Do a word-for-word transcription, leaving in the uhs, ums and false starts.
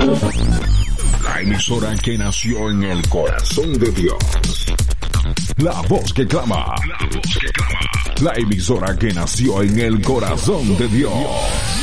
La emisora que nació en el corazón de Dios. La voz que clama. La voz que clama. La emisora que nació en el corazón de Dios.